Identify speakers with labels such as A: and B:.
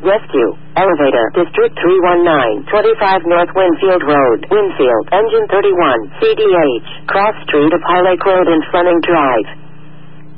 A: Rescue. Elevator. District 319. 25 North Winfield Road. Winfield. Engine 31. CDH. Cross Street of Highlight Road and Fleming Drive.